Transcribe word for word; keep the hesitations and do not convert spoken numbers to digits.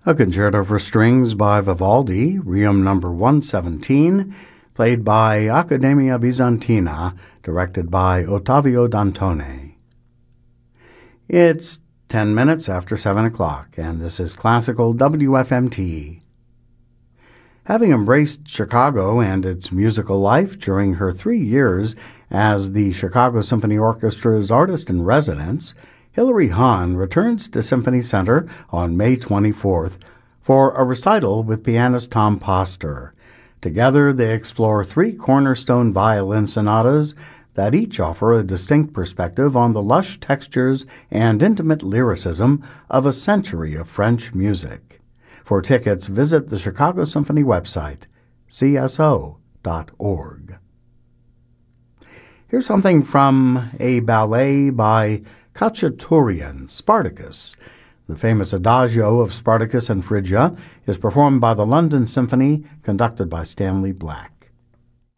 A concerto for strings by Vivaldi, Requiem number one seventeen, played by Accademia Bizantina, directed by Ottavio Dantone. It's ten minutes after seven o'clock, and this is Classical W F M T. Having embraced Chicago and its musical life during her three years as the Chicago Symphony Orchestra's artist-in-residence, Hilary Hahn returns to Symphony Center on May twenty-fourth for a recital with pianist Tom Poster. Together, they explore three cornerstone violin sonatas that each offer a distinct perspective on the lush textures and intimate lyricism of a century of French music. For tickets, visit the Chicago Symphony website, c s o dot org. Here's something from a ballet by Khachaturian, Spartacus. The famous Adagio of Spartacus and Phrygia is performed by the London Symphony, conducted by Stanley Black.